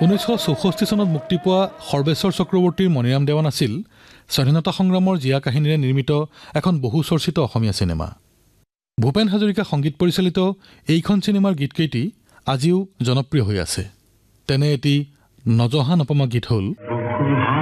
1964 চনত মুক্তি পোৱা সৰ্বেশ্বৰ চক্ৰৱৰ্তীৰ মণিৰাম দেৱান আছিল স্বাধীনতা সংগ্ৰামৰ জীয়া কাহিনীৰে নিৰ্মিত এখন বহু চৰ্চিত অসমীয়া চিনেমা ভূপেন হাজৰিকা সংগীত পৰিচালিত এইখন চিনেমাৰ গীতকেইটি আজিও জনপ্ৰিয় হৈ আছে তেনে এটি নজহা নপমা গীত হ'ল